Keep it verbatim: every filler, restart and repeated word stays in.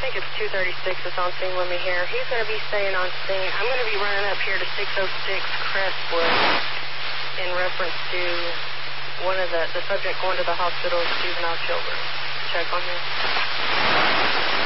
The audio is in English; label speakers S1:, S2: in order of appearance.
S1: think it's two thirty-six that's on scene with me here. He's going to be staying on scene. I'm going to be running up here to six oh six Crestwood in reference to one of the, the subject going to the hospital with juvenile children. Check on him.